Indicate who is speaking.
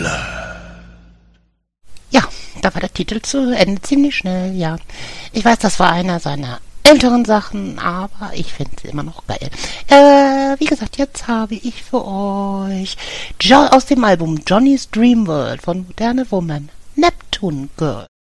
Speaker 1: Ja, da war der Titel zu Ende ziemlich schnell, ja. Ich weiß, das war einer seiner älteren Sachen, aber ich finde sie immer noch geil. Wie gesagt, jetzt habe ich für euch aus dem Album Johnny's Dream World von Moderne Woman, Neptune Girl.